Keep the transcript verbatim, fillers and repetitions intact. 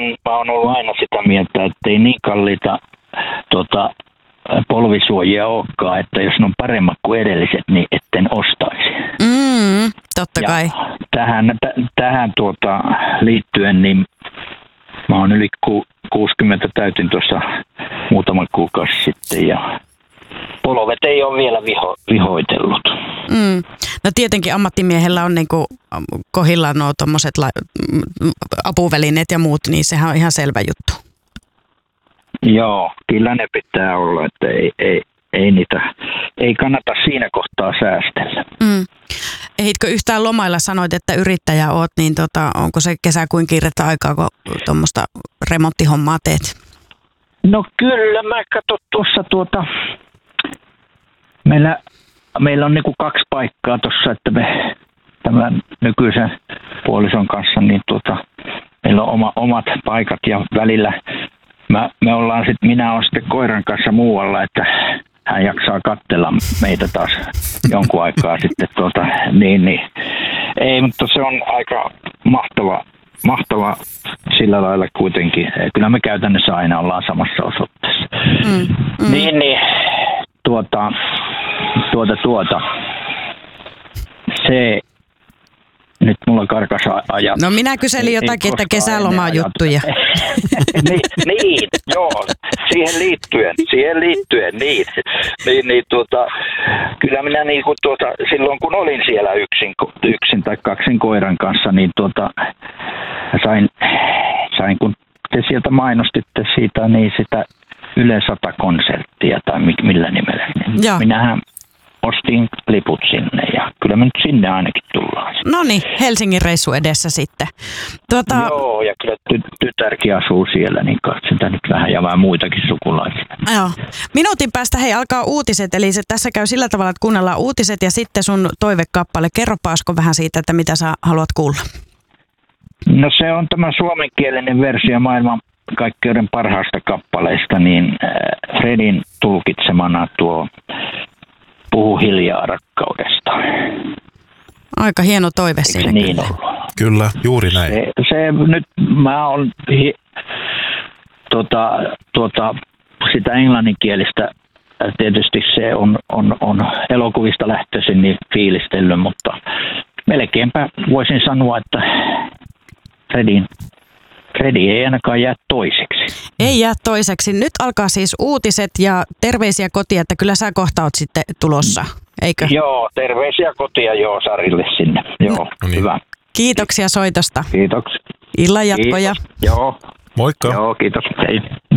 on, mä oon ollut aina sitä mieltä, että ei niin kalliita tota, polvisuojia olekaan, että jos ne on paremmat kuin edelliset, niin etten ostaisi. Mm, totta kai. Ja tähän, t- tähän tuota, liittyen, niin mä oon yli ku- kuusikymmentä täytin tuossa muutama kuukausi sitten ja polvet ei ole vielä viho, vihoitellut. Mm. No tietenkin ammattimiehellä on niinku kohillaan nuo tommoset la- apuvälineet ja muut, niin sehän on ihan selvä juttu. Joo, kyllä ne pitää olla, että ei, ei, ei niitä, ei kannata siinä kohtaa säästellä. Mm. Ehitkö yhtään lomailla, sanoit, että yrittäjä oot, niin tota, onko se kesä kuin kiirettä aikaa, kun tuommoista remonttihommaa teet? No kyllä, mä katson tuossa tuota, meillä, meillä on niinku kaksi paikkaa tuossa, että me tämän nykyisen puolison kanssa, niin tuota, meillä on oma, omat paikat ja välillä mä, me ollaan sit, minä olen sitten koiran kanssa muualla, että hän jaksaa katsella meitä taas jonkun aikaa sitten tuota, niin, niin. Ei, mutta se on aika mahtava, mahtava sillä lailla kuitenkin. Kyllä me käytännössä aina ollaan samassa osoitteessa. Mm, mm. Niin, niin, tuota, tuota, tuota, se, nyt mulla karkas ajat. No minä kyselin jotakin, että kesälomaa juttuja. niin, niin, joo, siihen liittyen, siihen liittyen, niin, niin, niin tuota, kyllä minä niin kuin tuota, silloin kun olin siellä yksin, yksin tai kaksin koiran kanssa, niin tuota, sain, sain kun te sieltä mainostitte siitä, niin sitä Yle sata-konserttia tai millä nimellä, niin ja. Minähän ostin liput sinne ja kyllä me nyt sinne ainakin tullaan. No niin, Helsingin reissu edessä sitten. Tuota... Joo, ja kyllä ty- tytärkin asuu siellä, niin katsotaan nyt vähän ja vähän muitakin sukulaisia. Joo. Minuutin päästä hei alkaa uutiset, eli se tässä käy sillä tavalla, että kuunnellaan uutiset ja sitten sun toivekappale. Kerropa Asko vähän siitä, että mitä sä haluat kuulla. No se on tämä suomenkielinen versio maailman kaikkeuden parhaasta kappaleista, niin Fredin tulkitsemana tuo Puhu hiljaa rakkaudesta. Aika hieno toive siinä. Niin kyllä. Kyllä, juuri näin. Se, se nyt mä oon hi, tuota, tuota, sitä englanninkielistä, tietysti se on, on, on elokuvista lähtöisin niin fiilistellyt, mutta melkeinpä voisin sanoa, että Fredin Fredi ei ainakaan jää toiseksi. Ei jää toiseksi. Nyt alkaa siis uutiset ja terveisiä kotia, että kyllä sä kohta oot sitten tulossa, eikö? Joo, terveisiä kotia joo Sarille sinne. Joo, no niin. Hyvä. Kiitoksia soitosta. Kiitoksia. Illan jatkoja. Kiitos. Joo. Moikka. Joo, kiitos. Hei.